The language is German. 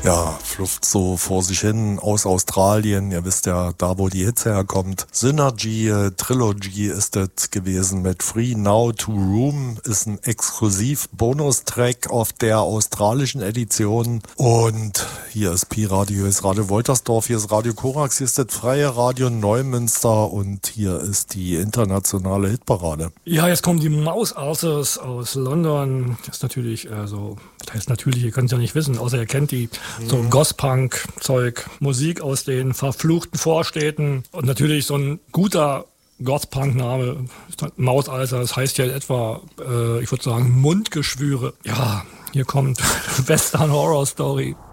Ja, flufft so vor sich hin aus Australien. Ihr wisst ja, da wo die Hitze herkommt. Synergy Trilogy ist das gewesen mit Free Now to Room. Ist ein Exklusiv-Bonustrack auf der australischen Edition. Und hier ist Pi-Radio, hier ist Radio Woltersdorf, hier ist Radio Korax, hier ist das Freie Radio Neumünster und hier ist die internationale Hitparade. Ja, jetzt kommen die Mouse Arthurs aus London. Das ist natürlich, das heißt natürlich, ihr könnt es ja nicht wissen, außer ihr kennt die. So Goth-Punk-Zeug, Musik aus den verfluchten Vorstädten und natürlich so ein guter Goth-Punk-Name, Mausalter, das heißt ja etwa, ich würde sagen, Mundgeschwüre. Ja, hier kommt Western Horror Story.